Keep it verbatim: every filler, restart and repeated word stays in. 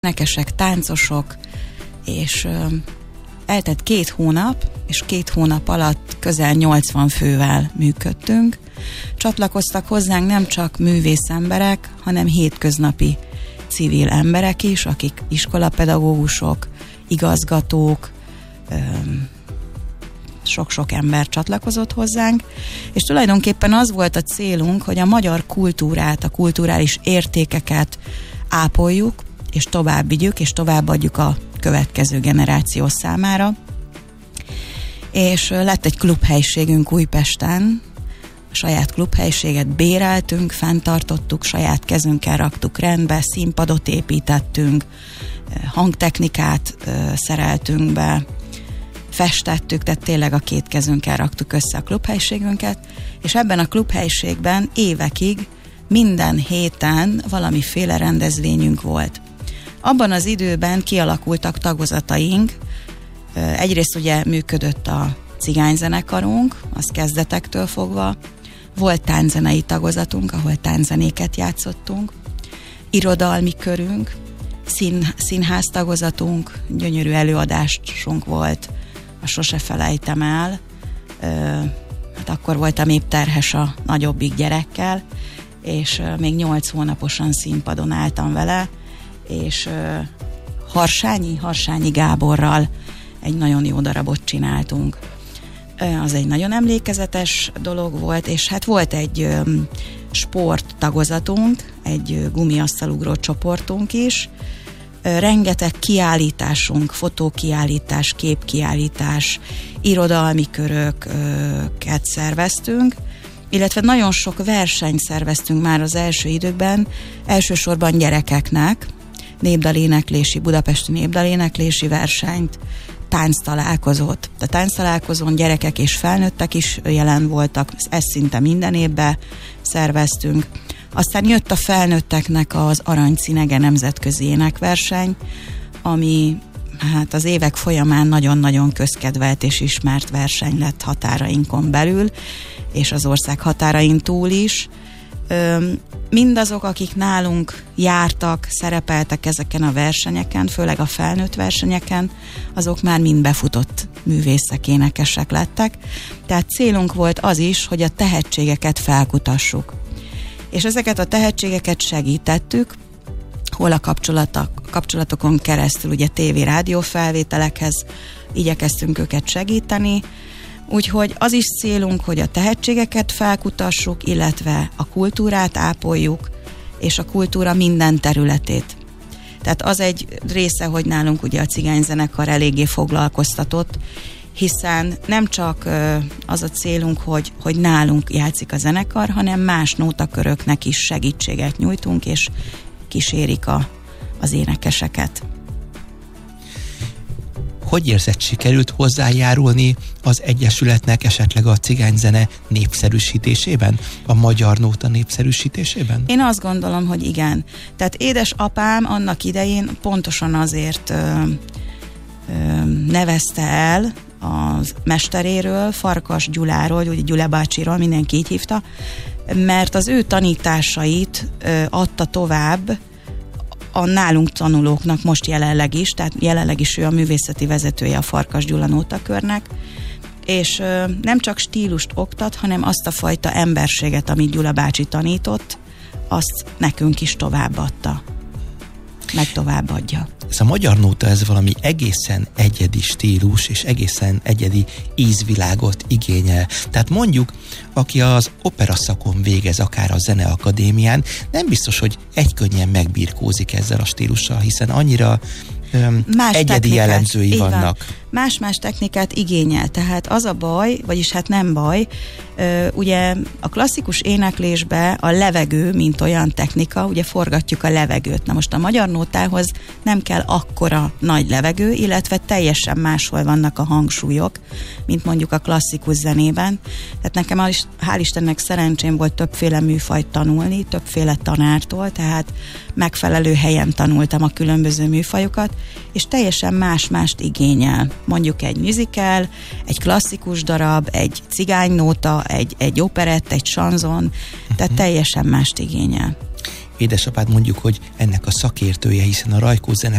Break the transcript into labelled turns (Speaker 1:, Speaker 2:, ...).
Speaker 1: énekesek, táncosok, és ö, eltett két hónap, és két hónap alatt közel nyolcvan fővel működtünk. Csatlakoztak hozzánk nem csak művész emberek, hanem hétköznapi civil emberek is, akik iskolapedagógusok, igazgatók, ö, sok-sok ember csatlakozott hozzánk, és tulajdonképpen az volt a célunk, hogy a magyar kultúrát, a kulturális értékeket ápoljuk, és tovább vigyük, és továbbadjuk a következő generáció számára. És lett egy klubhelyiségünk Újpesten, a saját klubhelyiséget béreltünk, fenntartottuk, saját kezünkkel raktuk rendbe, színpadot építettünk, hangtechnikát szereltünk be, festettük, tehát tényleg a két kezünkkel raktuk össze a klubhelyiségünket, és ebben a klubhelyiségben évekig minden héten valamiféle rendezvényünk volt. Abban az időben kialakultak tagozataink, egyrészt ugye működött a cigányzenekarunk, az kezdetektől fogva, volt tánczenei tagozatunk, ahol tánczenéket játszottunk, irodalmi körünk, szín, színház tagozatunk, gyönyörű előadásunk volt, a Sose felejtem el, hát akkor voltam épp terhes a nagyobbik gyerekkel, és még nyolc hónaposan színpadon álltam vele, és Harsányi, Harsányi Gáborral egy nagyon jó darabot csináltunk. Az egy nagyon emlékezetes dolog volt, és hát volt egy sport tagozatunk, egy gumiasztalugró csoportunk is, rengeteg kiállításunk, fotókiállítás, képkiállítás, irodalmi köröket szerveztünk, illetve nagyon sok versenyt szerveztünk már az első időkben, elsősorban gyerekeknek, népdaléneklési, budapesti népdaléneklési versenyt, tánctalálkozót. A tánctalálkozón gyerekek és felnőttek is jelen voltak, ezt szinte minden évben szerveztünk. Aztán jött a felnőtteknek az Aranycinege nemzetközi énekverseny, ami hát az évek folyamán nagyon-nagyon közkedvelt és ismert verseny lett határainkon belül, és az ország határain túl is. Mindazok, akik nálunk jártak, szerepeltek ezeken a versenyeken, főleg a felnőtt versenyeken, azok már mind befutott művészek, énekesek lettek. Tehát célunk volt az is, hogy a tehetségeket felkutassuk. És ezeket a tehetségeket segítettük, hol a kapcsolatok, kapcsolatokon keresztül, ugye tévé, rádió felvételekhez igyekeztünk őket segíteni, úgyhogy az is célunk, hogy a tehetségeket felkutassuk, illetve a kultúrát ápoljuk, és a kultúra minden területét. Tehát az egy része, hogy nálunk ugye a cigányzenekar eléggé foglalkoztatott, hiszen nem csak az a célunk, hogy, hogy nálunk játszik a zenekar, hanem más nótaköröknek is segítséget nyújtunk, és kísérik a, az énekeseket.
Speaker 2: Hogy érzed, sikerült hozzájárulni az Egyesületnek esetleg a cigányzene népszerűsítésében? A magyar nóta népszerűsítésében?
Speaker 1: Én azt gondolom, hogy igen. Tehát édesapám annak idején pontosan azért ö, ö, nevezte el a mesteréről, Farkas Gyuláról, ugye Gyula bácsiról, mindenki így hívta, mert az ő tanításait ö, adta tovább a nálunk tanulóknak most jelenleg is, tehát jelenleg is ő a művészeti vezetője a Farkas Gyula nótakörnek, és ö, nem csak stílust oktat, hanem azt a fajta emberséget, amit Gyula bácsi tanított, azt nekünk is továbbadta, meg továbbadja.
Speaker 2: Ez a magyar nóta, ez valami egészen egyedi stílus, és egészen egyedi ízvilágot igényel. Tehát mondjuk, aki az opera szakon végez, akár a zeneakadémián, nem biztos, hogy egykönnyen megbirkózik ezzel a stílussal, hiszen annyira öm, egyedi technikát, jellemzői vannak.
Speaker 1: Más-más technikát igényel, tehát az a baj, vagyis hát nem baj, ö, ugye a klasszikus éneklésbe a levegő, mint olyan technika, ugye forgatjuk a levegőt. Na most a magyar nótához nem kell akkora nagy levegő, illetve teljesen máshol vannak a hangsúlyok, mint mondjuk a klasszikus zenében. Tehát nekem hál' Istennek szerencsém volt többféle műfajt tanulni, többféle tanártól, tehát megfelelő helyen tanultam a különböző műfajokat, és teljesen más-mást igényel. Mondjuk egy musical, egy klasszikus darab, egy cigánynóta, egy, egy operett, egy sanzon, uh-huh. tehát teljesen mást igényel.
Speaker 2: Édesapád mondjuk, hogy ennek a szakértője, hiszen a Rajkó zene